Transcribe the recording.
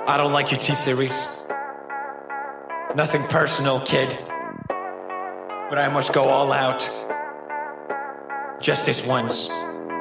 I don't like your T-Series. Nothing personal, kid. But I must go all out. Just this once.